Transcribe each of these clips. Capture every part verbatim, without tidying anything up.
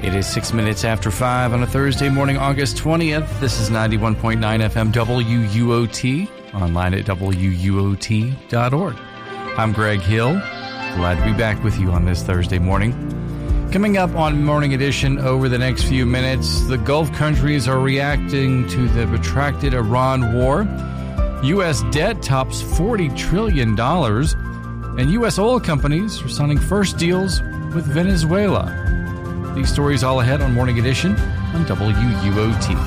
It is six minutes after five on a Thursday morning, August twentieth. This is ninety-one point nine F M W U O T, online at W U O T dot org. I'm Greg Hill. Glad to be back with you on this Thursday morning. Coming up on Morning Edition over the next few minutes, the Gulf countries are reacting to the protracted Iran war. U S debt tops forty trillion dollars, and U S oil companies are signing first deals with Venezuela. These stories all ahead on Morning Edition on W U O T.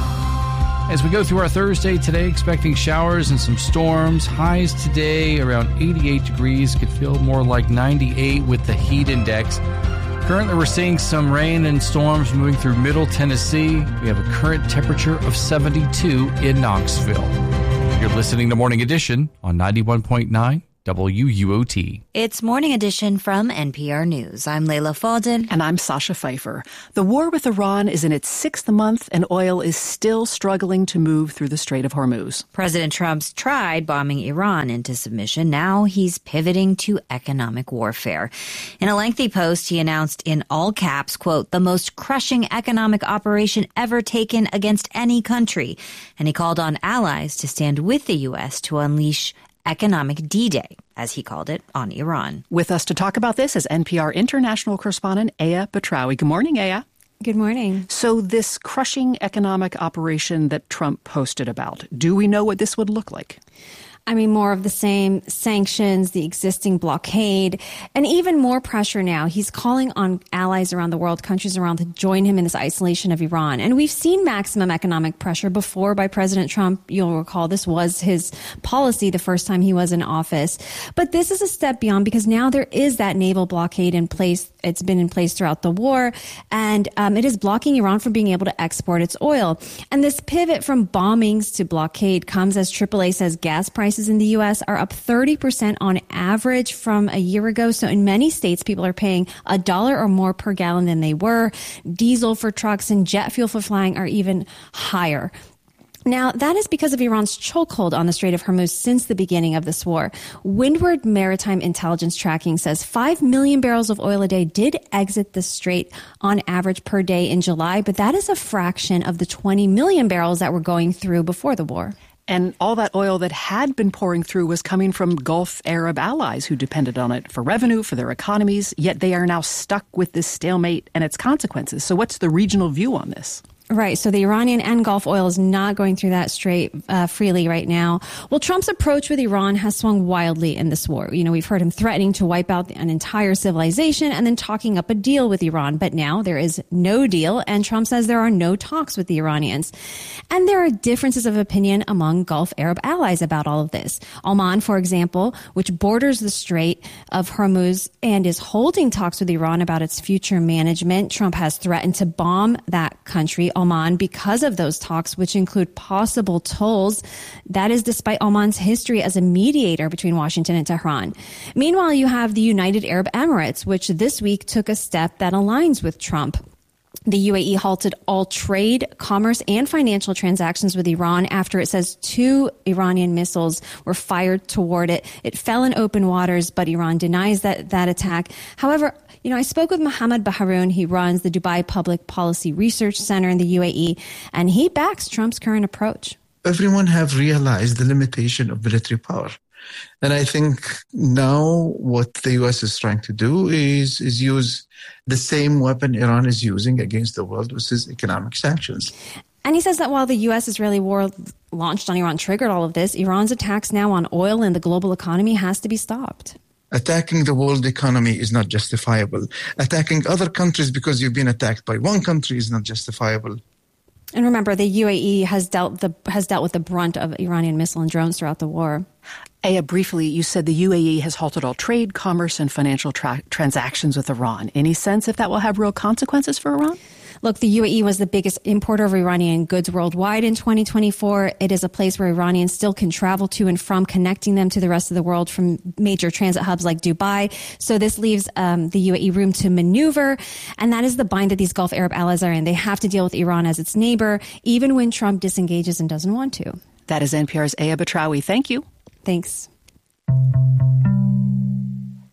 As we go through our Thursday today, expecting showers and some storms. Highs today around eighty-eight degrees. Could feel more like ninety-eight with the heat index. Currently, we're seeing some rain and storms moving through Middle Tennessee. We have a current temperature of seventy-two in Knoxville. You're listening to Morning Edition on ninety-one point nine W U O T. It's Morning Edition from N P R News. I'm Layla Faldin. And I'm Sasha Pfeiffer. The war with Iran is in its sixth month, and oil is still struggling to move through the Strait of Hormuz. President Trump's tried bombing Iran into submission. Now he's pivoting to economic warfare. In a lengthy post, he announced in all caps, quote, the most crushing economic operation ever taken against any country. And he called on allies to stand with the U S to unleash economic D-Day, as he called it, on Iran. With us to talk about this is N P R international correspondent Aya Batrawi. Good morning, Aya. Good morning. So this crushing economic operation that Trump posted about, do we know what this would look like? I mean, more of the same sanctions, the existing blockade, and even more pressure now. He's calling on allies around the world, countries around, to join him in this isolation of Iran. And we've seen maximum economic pressure before by President Trump. You'll recall this was his policy the first time he was in office. But this is a step beyond, because now there is that naval blockade in place. It's been in place throughout the war, and um, it is blocking Iran from being able to export its oil. And this pivot from bombings to blockade comes as triple A says gas prices in the U S are up thirty percent on average from a year ago. So in many states, people are paying a dollar or more per gallon than they were. Diesel for trucks and jet fuel for flying are even higher. Now, that is because of Iran's chokehold on the Strait of Hormuz since the beginning of this war. Windward Maritime Intelligence Tracking says five million barrels of oil a day did exit the strait on average per day in July, but that is a fraction of the twenty million barrels that were going through before the war. And all that oil that had been pouring through was coming from Gulf Arab allies who depended on it for revenue, for their economies, yet they are now stuck with this stalemate and its consequences. So what's the regional view on this? Right. So the Iranian and Gulf oil is not going through that strait uh, freely right now. Well, Trump's approach with Iran has swung wildly in this war. You know, we've heard him threatening to wipe out an entire civilization and then talking up a deal with Iran. But now there is no deal, and Trump says there are no talks with the Iranians. And there are differences of opinion among Gulf Arab allies about all of this. Oman, for example, which borders the Strait of Hormuz and is holding talks with Iran about its future management. Trump has threatened to bomb that country, Oman, because of those talks, which include possible tolls. That is despite Oman's history as a mediator between Washington and Tehran. Meanwhile, you have the United Arab Emirates, which this week took a step that aligns with Trump. The U A E halted all trade, commerce, and financial transactions with Iran after it says two Iranian missiles were fired toward it. It fell in open waters, but Iran denies that, that attack. However, you know, I spoke with Mohammed Baharoun. He runs the Dubai Public Policy Research Center in the U A E, and he backs Trump's current approach. Everyone have realized the limitation of military power. And I think now what the U S is trying to do is, is use the same weapon Iran is using against the world, which is economic sanctions. And he says that while the U S-Israeli war launched on Iran triggered all of this, Iran's attacks now on oil and the global economy has to be stopped. Attacking the world economy is not justifiable. Attacking other countries because you've been attacked by one country is not justifiable. And remember, the U A E has dealt the has dealt with the brunt of Iranian missile and drones throughout the war. Aya, briefly, you said the U A E has halted all trade, commerce, and financial tra- transactions with Iran. Any sense if that will have real consequences for Iran? Look, the U A E was the biggest importer of Iranian goods worldwide in twenty twenty-four. It is a place where Iranians still can travel to and from, connecting them to the rest of the world from major transit hubs like Dubai. So this leaves um, the U A E room to maneuver. And that is the bind that these Gulf Arab allies are in. They have to deal with Iran as its neighbor, even when Trump disengages and doesn't want to. That is N P R's Aya Batrawi. Thank you. Thanks.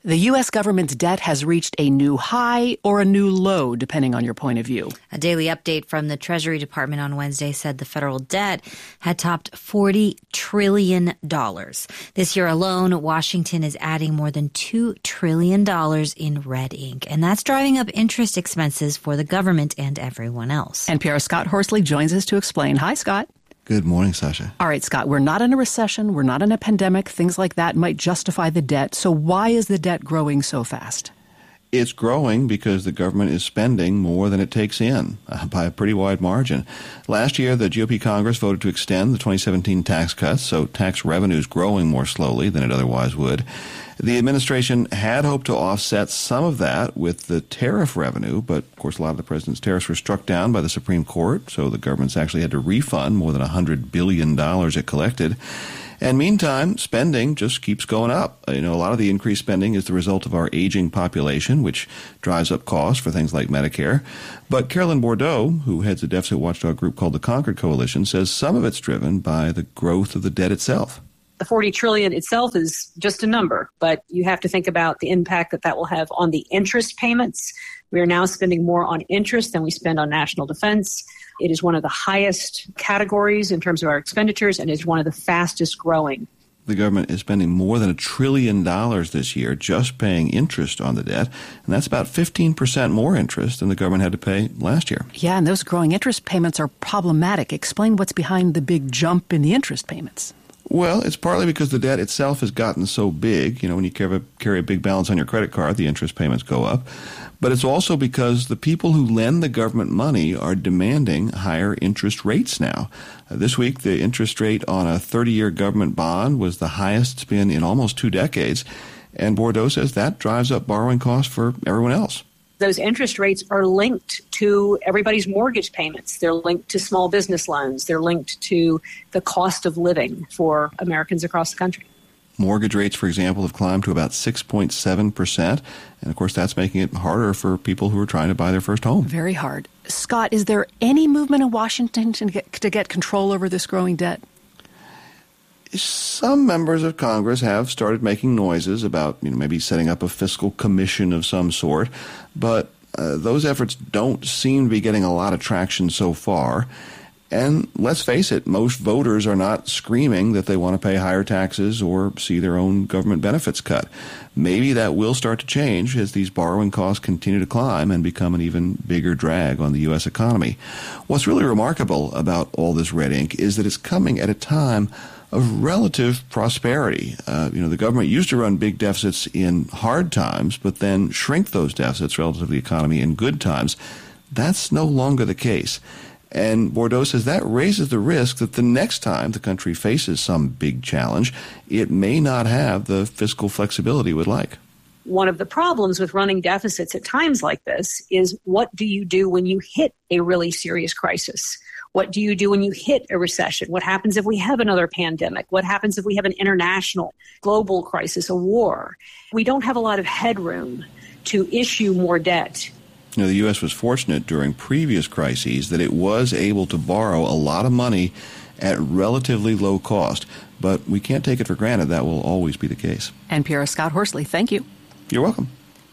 The U S government's debt has reached a new high or a new low, depending on your point of view. A daily update from the Treasury Department on Wednesday said the federal debt had topped forty trillion dollars. This year alone, Washington is adding more than two trillion dollars in red ink, and that's driving up interest expenses for the government and everyone else. N P R's Scott Horsley joins us to explain. Hi, Scott. Good morning, Sasha. All right, Scott, we're not in a recession. We're not in a pandemic. Things like that might justify the debt. So why is the debt growing so fast? It's growing because the government is spending more than it takes in uh, by a pretty wide margin. Last year, the G O P Congress voted to extend the twenty seventeen tax cuts, so tax revenue is growing more slowly than it otherwise would. The administration had hoped to offset some of that with the tariff revenue, but of course a lot of the president's tariffs were struck down by the Supreme Court, so the government's actually had to refund more than one hundred billion dollars it collected. And meantime, spending just keeps going up. You know, a lot of the increased spending is the result of our aging population, which drives up costs for things like Medicare. But Carolyn Bourdeaux, who heads a deficit watchdog group called the Concord Coalition, says some of it's driven by the growth of the debt itself. The forty trillion dollars itself is just a number, but you have to think about the impact that that will have on the interest payments. We are now spending more on interest than we spend on national defense. It is one of the highest categories in terms of our expenditures and is one of the fastest growing. The government is spending more than a trillion dollars this year just paying interest on the debt, and that's about fifteen percent more interest than the government had to pay last year. Yeah, and those growing interest payments are problematic. Explain what's behind the big jump in the interest payments. Well, it's partly because the debt itself has gotten so big. You know, when you carry a, carry a big balance on your credit card, the interest payments go up. But it's also because the people who lend the government money are demanding higher interest rates now. Uh, this week, the interest rate on a thirty-year government bond was the highest it's been in almost two decades. And Bourdeaux says that drives up borrowing costs for everyone else. Those interest rates are linked to everybody's mortgage payments. They're linked to small business loans. They're linked to the cost of living for Americans across the country. Mortgage rates, for example, have climbed to about six point seven percent. And, of course, that's making it harder for people who are trying to buy their first home. Very hard. Scott, is there any movement in Washington to get, to get control over this growing debt? Some members of Congress have started making noises about, you know, maybe setting up a fiscal commission of some sort, but uh, those efforts don't seem to be getting a lot of traction so far. And let's face it, most voters are not screaming that they want to pay higher taxes or see their own government benefits cut. Maybe that will start to change as these borrowing costs continue to climb and become an even bigger drag on the U S economy. What's really remarkable about all this red ink is that it's coming at a time of relative prosperity. Uh, you know, the government used to run big deficits in hard times, but then shrink those deficits relative to the economy in good times. That's no longer the case. And Bourdeaux says that raises the risk that the next time the country faces some big challenge, it may not have the fiscal flexibility it would like. One of the problems with running deficits at times like this is, what do you do when you hit a really serious crisis? What do you do when you hit a recession? What happens if we have another pandemic? What happens if we have an international, global crisis, a war? We don't have a lot of headroom to issue more debt. You know, the U S was fortunate during previous crises that it was able to borrow a lot of money at relatively low cost. But we can't take it for granted that will always be the case. N P R's Scott Horsley, thank you. You're welcome.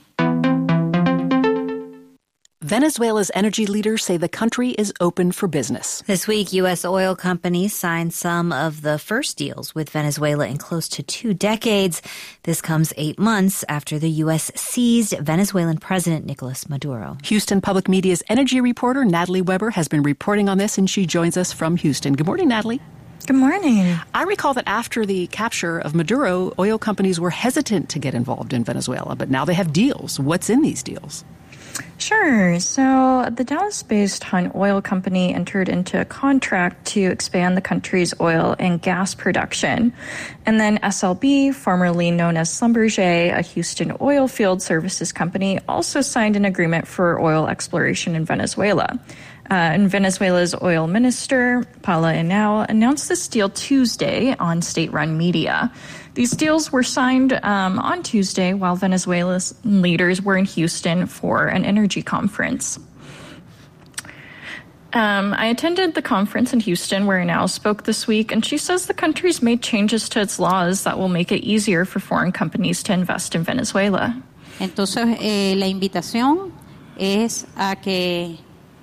Venezuela's energy leaders say the country is open for business. This week, U S oil companies signed some of the first deals with Venezuela in close to two decades. This comes eight months after the U S seized Venezuelan President Nicolas Maduro. Houston Public Media's energy reporter Natalie Weber has been reporting on this, and she joins us from Houston. Good morning, Natalie. Good morning. I recall that after the capture of Maduro, oil companies were hesitant to get involved in Venezuela, but now they have deals. What's in these deals? Sure. So the Dallas-based Hunt Oil Company entered into a contract to expand the country's oil and gas production. And then S L B, formerly known as Schlumberger, a Houston oil field services company, also signed an agreement for oil exploration in Venezuela. Uh, and Venezuela's oil minister, Paula Henao, announced this deal Tuesday on state-run media. These deals were signed um, on Tuesday while Venezuela's leaders were in Houston for an energy conference. Um, I attended the conference in Houston where Now spoke this week, and she says the country's made changes to its laws that will make it easier for foreign companies to invest in Venezuela. Entonces, eh, la invitación es a que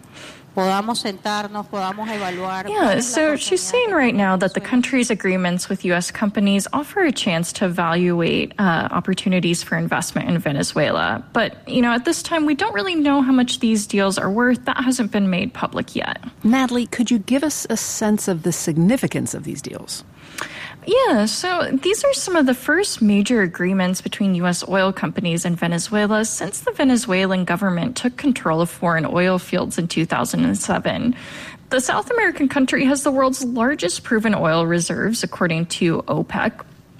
podamos sentarnos, podamos evaluar. Yeah, so she's saying right now that the country's agreements with U S companies offer a chance to evaluate uh, opportunities for investment in Venezuela. But, you know, at this time, we don't really know how much these deals are worth. That hasn't been made public yet. Natalie, could you give us a sense of the significance of these deals? Yeah, so these are some of the first major agreements between U S oil companies and Venezuela since the Venezuelan government took control of foreign oil fields in two thousand seven. The South American country has the world's largest proven oil reserves, according to OPEC.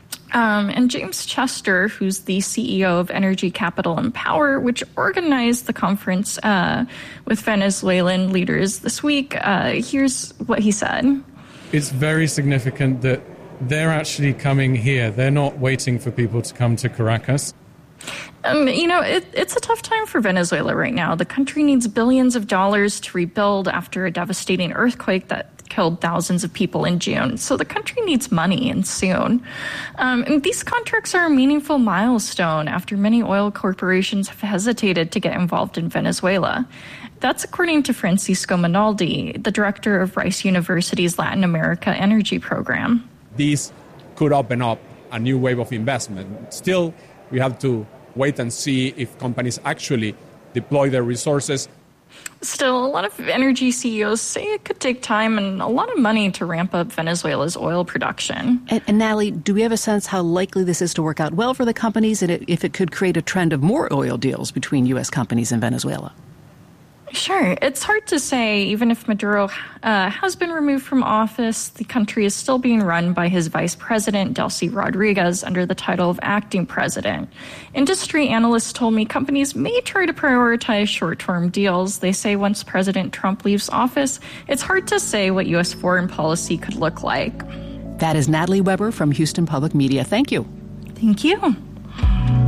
Um, and James Chester, who's the C E O of Energy Capital and Power, which organized the conference uh, with Venezuelan leaders this week, uh, here's what he said. It's very significant that they're actually coming here. They're not waiting for people to come to Caracas. Um, you know, it, it's a tough time for Venezuela right now. The country needs billions of dollars to rebuild after a devastating earthquake that killed thousands of people in June. So the country needs money, and soon. Um, and these contracts are a meaningful milestone after many oil corporations have hesitated to get involved in Venezuela. That's according to Francisco Minaldi, the director of Rice University's Latin America Energy Program. These could open up a new wave of investment. Still, we have to wait and see if companies actually deploy their resources. Still, a lot of energy C E Os say it could take time and a lot of money to ramp up Venezuela's oil production. And, and Natalie, do we have a sense how likely this is to work out well for the companies and it, if it could create a trend of more oil deals between U S companies and Venezuela? Sure. It's hard to say. Even if Maduro uh, has been removed from office, the country is still being run by his vice president, Delcy Rodriguez, under the title of acting president. Industry analysts told me companies may try to prioritize short-term deals. They say once President Trump leaves office, it's hard to say what U S foreign policy could look like. That is Natalie Weber from Houston Public Media. Thank you. Thank you.